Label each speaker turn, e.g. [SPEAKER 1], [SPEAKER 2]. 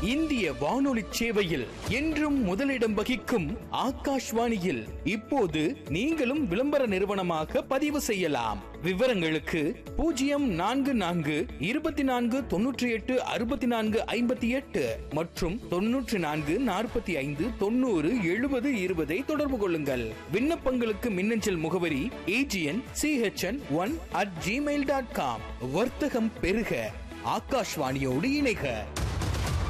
[SPEAKER 1] இந்திய வானொலி சேவையில் என்றும் முதலிடம் வகிக்கும் ஆகாஷ்வாணியில் இப்போது நீங்களும் விளம்பர நிறுவனமாக பதிவு செய்யலாம். விவரங்களுக்கு 0424286458 மற்றும் 9445907020 தொடர்பு கொள்ளுங்கள். விண்ணப்பங்களுக்கு மின்னஞ்சல் முகவரி agn.chn1@gmail.com. வர்த்தகம் பெருக, ஆகாஷ்வாணியோடு இணைக.